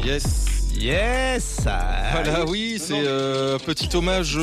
Yes. Voilà, oui, c'est petit hommage.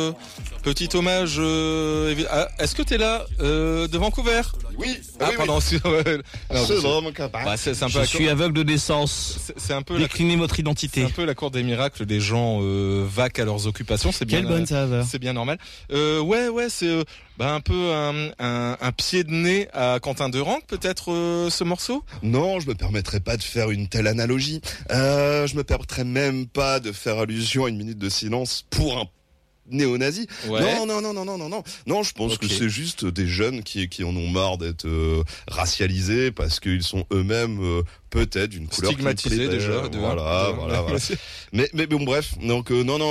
Est-ce que t'es là de Vancouver? Oui. Pardon. C'est vraiment capable. C'est un peu Je suis aveugle de naissance. c'est un peu Déclinez votre identité. c'est un peu la cour des miracles. Les gens vaquent à leurs occupations. C'est bien. Quelle bonne saveur. C'est bien normal. Ouais, c'est un peu un pied de nez à Quentin Durand, peut-être ce morceau. Non, je me permettrai pas de faire une telle analogie. Je me permettrai même pas de faire allusion à une minute de silence pour un néo-nazi. Ouais. Non, je pense que c'est juste des jeunes qui en ont marre d'être racialisés parce qu'ils sont eux-mêmes peut-être d'une couleur stigmatisés déjà. Voilà. mais bon, bref. Donc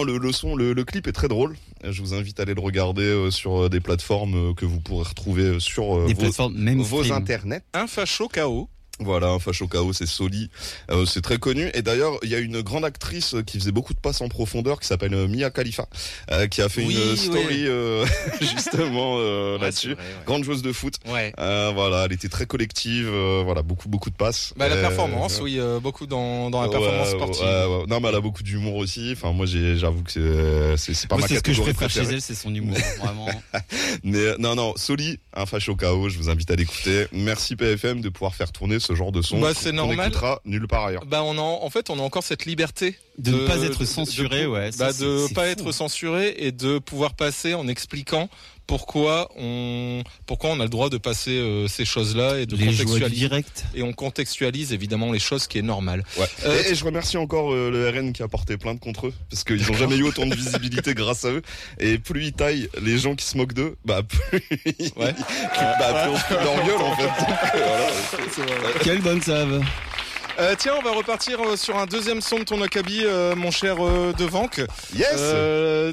le clip est très drôle. Je vous invite à aller le regarder sur des plateformes que vous pourrez retrouver sur vos internets. Un facho KO. Voilà, un facho KO, c'est Soli, c'est très connu. Et d'ailleurs, il y a une grande actrice qui faisait beaucoup de passes en profondeur, qui s'appelle Mia Khalifa, qui a fait une story justement là-dessus. Vrai, ouais. Grande joueuse de foot. Ouais. Voilà, elle était très collective. Voilà, beaucoup de passes. La performance, beaucoup dans la performance sportive. Ouais. Non, mais elle a beaucoup d'humour aussi. Enfin, moi, j'avoue que c'est pas ma catégorie. C'est ce que je préfère préférée. chez elle, c'est son humour, vraiment. Mais non, Soli, un facho KO, je vous invite à l'écouter. Merci PFM de pouvoir faire tourner ce genre de son. C'est qu'on normal. Écoutera nulle part ailleurs. On a encore cette liberté de ne pas être censuré, de pas être censuré et de pouvoir passer en expliquant pourquoi on a le droit de passer ces choses-là et de contextualiser. Direct. Et on contextualise évidemment les choses, qui est normal. Ouais. Et je remercie encore le RN qui a porté plainte contre eux, parce qu'ils n'ont jamais eu autant de visibilité grâce à eux. Et plus ils taillent les gens qui se moquent d'eux, plus plus on se fout dans leur gueule en fait. Donc, voilà. Quelle bonne save. Tiens, on va repartir sur un deuxième son de ton acabit, mon cher Devanque. Yes.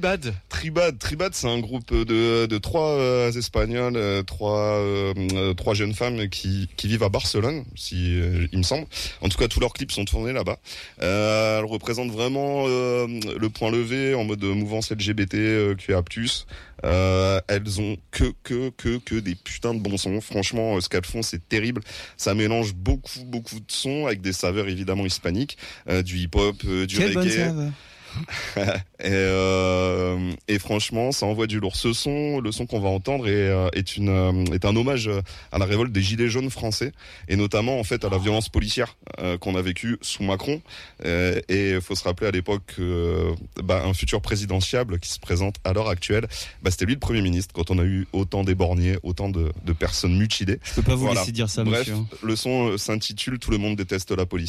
Tribad, c'est un groupe de trois Espagnols, trois jeunes femmes qui vivent à Barcelone, il me semble. En tout cas, tous leurs clips sont tournés là-bas. Elles représentent vraiment le point levé en mode mouvance LGBT, QA+. Elles ont que des putains de bons sons. Franchement, ce qu'elles font, c'est terrible. Ça mélange beaucoup de sons avec des saveurs évidemment hispaniques, du hip-hop, du reggae. Et franchement, ça envoie du lourd. Le son qu'on va entendre est un hommage à la révolte des gilets jaunes français, et notamment en fait à la violence policière qu'on a vécue sous Macron. Et il faut se rappeler à l'époque un futur présidentiable qui se présente à l'heure actuelle, c'était lui le Premier ministre quand on a eu autant d'éborgnés, autant de personnes mutilées. Je peux pas vous laisser dire ça, bref, monsieur. Le son s'intitule Tout le monde déteste la police.